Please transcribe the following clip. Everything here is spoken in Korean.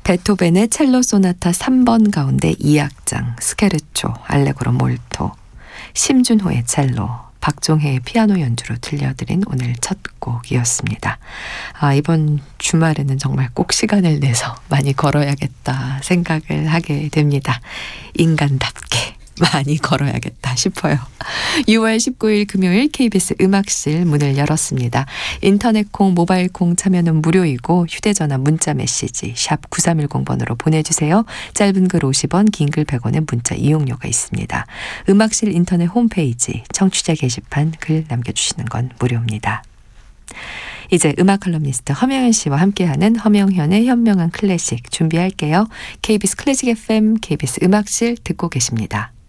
베토벤의 첼로 소나타 3번 가운데 2악장, 스케르초, 알레그로 몰토, 심준호의 첼로, 박종혜의 피아노 연주로 들려드린 오늘 첫 곡이었습니다. 이번 주말에는 정말 꼭 시간을 내서 많이 걸어야겠다 생각을 하게 됩니다. 인간답게 많이 걸어야겠다 싶어요. 6월 19일 금요일 KBS 음악실 문을 열었습니다. 인터넷 콩, 모바일 콩 참여는 무료이고 휴대전화 문자 메시지 샵 9310번으로 보내주세요. 짧은 글 50원, 긴 글 100원의 문자 이용료가 있습니다. 음악실 인터넷 홈페이지 청취자 게시판 글 남겨주시는 건 무료입니다. 이제 음악 칼럼니스트 허명현 씨와 함께하는 허명현의 현명한 클래식 준비할게요. KBS 클래식 FM, KBS 음악실 듣고 계십니다.